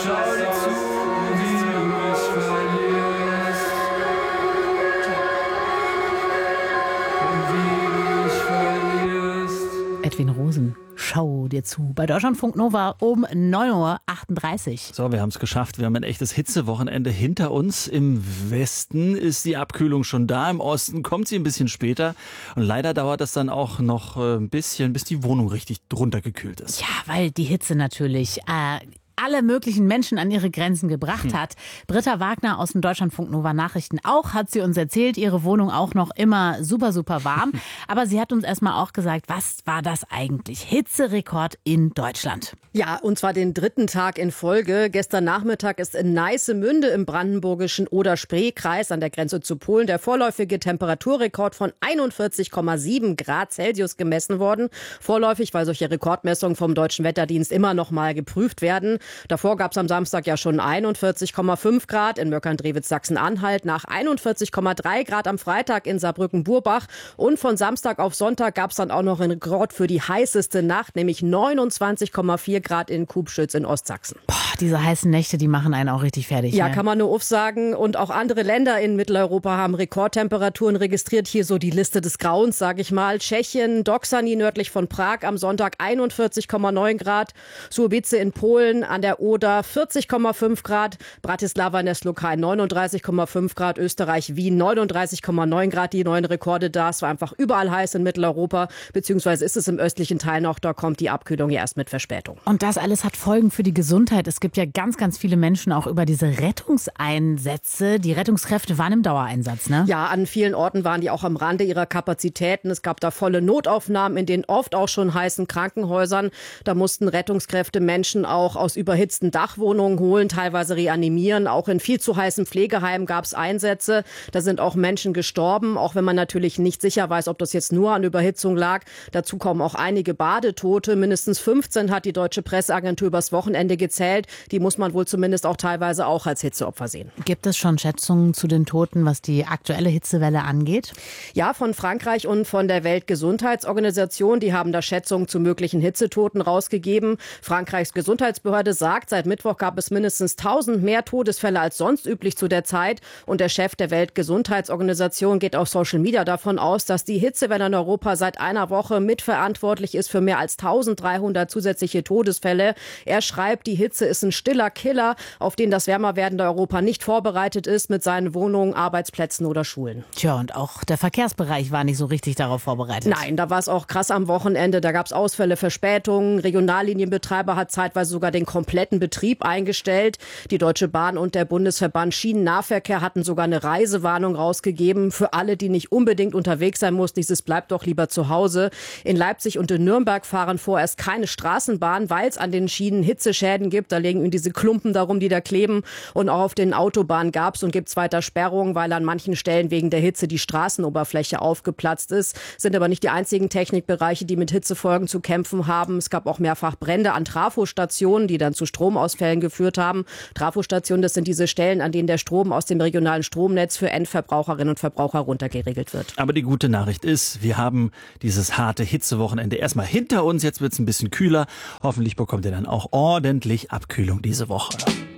schau dir zu, wie du mich verlierst. Und wie du mich verlierst. Edwin Rosen, schau dir zu. Bei Deutschlandfunk Nova um 9:38 Uhr. So, wir haben es geschafft. Wir haben ein echtes Hitzewochenende hinter uns. Im Westen ist die Abkühlung schon da. Im Osten kommt sie ein bisschen später. Und leider dauert das dann auch noch ein bisschen, bis die Wohnung richtig drunter gekühlt ist. Ja, weil die Hitze natürlich alle möglichen Menschen an ihre Grenzen gebracht hat. Britta Wagner aus den Deutschlandfunk Nova Nachrichten auch, hat sie uns erzählt, ihre Wohnung auch noch immer super, super warm. Aber sie hat uns erstmal auch gesagt, was war das eigentlich? Hitzerekord in Deutschland. Ja, und zwar den 3. Tag in Folge. Gestern Nachmittag ist in Neissemünde im brandenburgischen Oder-Spree-Kreis an der Grenze zu Polen der vorläufige Temperaturrekord von 41,7 Grad Celsius gemessen worden. Vorläufig, weil solche Rekordmessungen vom Deutschen Wetterdienst immer noch mal geprüft werden. Davor gab es am Samstag ja schon 41,5 Grad in Möckern-Drewitz, Sachsen-Anhalt, nach 41,3 Grad am Freitag in Saarbrücken-Burbach. Und von Samstag auf Sonntag gab es dann auch noch einen Rekord für die heißeste Nacht, nämlich 29,4 Grad in Kubschütz in Ostsachsen. Boah, diese heißen Nächte, die machen einen auch richtig fertig. Ja, ne? kann man nur aufsagen. Und auch andere Länder in Mitteleuropa haben Rekordtemperaturen registriert. Hier so die Liste des Grauens, sage ich mal. Tschechien, Doksany nördlich von Prag am Sonntag 41,9 Grad. Suobice in Polen an der Oder 40,5 Grad. Bratislava in der Slowakei 39,5 Grad. Österreich, Wien 39,9 Grad. Die neuen Rekorde da. Es war einfach überall heiß in Mitteleuropa. Beziehungsweise ist es im östlichen Teil noch. Da kommt die Abkühlung ja erst mit Verspätung. Und das alles hat Folgen für die Gesundheit. Es gibt ja ganz, ganz viele Menschen auch über diese Rettungseinsätze. Die Rettungskräfte waren im Dauereinsatz, ne? Ja, an vielen Orten waren die auch am Rande ihrer Kapazitäten. Es gab da volle Notaufnahmen in den oft auch schon heißen Krankenhäusern. Da mussten Rettungskräfte Menschen auch aus überhitzten Dachwohnungen holen, teilweise reanimieren. Auch in viel zu heißen Pflegeheimen gab es Einsätze. Da sind auch Menschen gestorben, auch wenn man natürlich nicht sicher weiß, ob das jetzt nur an Überhitzung lag. Dazu kommen auch einige Badetote. Mindestens 15 hat die deutsche Presseagentur übers Wochenende gezählt. Die muss man wohl zumindest auch teilweise auch als Hitzeopfer sehen. Gibt es schon Schätzungen zu den Toten, was die aktuelle Hitzewelle angeht? Ja, von Frankreich und von der Weltgesundheitsorganisation. Die haben da Schätzungen zu möglichen Hitzetoten rausgegeben. Frankreichs Gesundheitsbehörde sagt, seit Mittwoch gab es mindestens 1000 mehr Todesfälle als sonst üblich zu der Zeit. Und der Chef der Weltgesundheitsorganisation geht auf Social Media davon aus, dass die Hitzewelle in Europa seit einer Woche mitverantwortlich ist für mehr als 1300 zusätzliche Todesfälle. Er schreibt, die Hitze ist ein stiller Killer, auf den das wärmer werdende Europa nicht vorbereitet ist mit seinen Wohnungen, Arbeitsplätzen oder Schulen. Tja, und auch der Verkehrsbereich war nicht so richtig darauf vorbereitet. Nein, da war es auch krass am Wochenende. Da gab es Ausfälle, Verspätungen. Regionallinienbetreiber hat zeitweise sogar den kompletten Betrieb eingestellt. Die Deutsche Bahn und der Bundesverband Schienennahverkehr hatten sogar eine Reisewarnung rausgegeben für alle, die nicht unbedingt unterwegs sein mussten. Dieses bleibt doch lieber zu Hause. In Leipzig und in Nürnberg fahren vorerst keine Straßenbahn, weil es an den Schienen Hitzeschäden gibt. Da liegen ihnen diese Klumpen darum, die da kleben. Und auch auf den Autobahnen gab es und gibt es weiter Sperrungen, weil an manchen Stellen wegen der Hitze die Straßenoberfläche aufgeplatzt ist. Sind aber nicht die einzigen Technikbereiche, die mit Hitzefolgen zu kämpfen haben. Es gab auch mehrfach Brände an Trafostationen, die dann zu Stromausfällen geführt haben. Trafostationen, das sind diese Stellen, an denen der Strom aus dem regionalen Stromnetz für Endverbraucherinnen und Verbraucher runtergeregelt wird. Aber die gute Nachricht ist, wir haben dieses harte Hitzewochenende erstmal hinter uns. Jetzt wird es ein bisschen kühler. Hoffentlich bekommt ihr dann auch ordentlich Abkühlung diese Woche.